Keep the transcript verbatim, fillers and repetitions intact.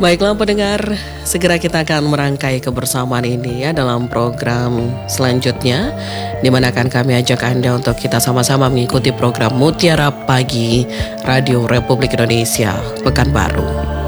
Baiklah pendengar, segera kita akan merangkai kebersamaan ini ya dalam program selanjutnya, di mana akan kami ajak Anda untuk kita sama-sama mengikuti program Mutiara Pagi Radio Republik Indonesia Pekanbaru.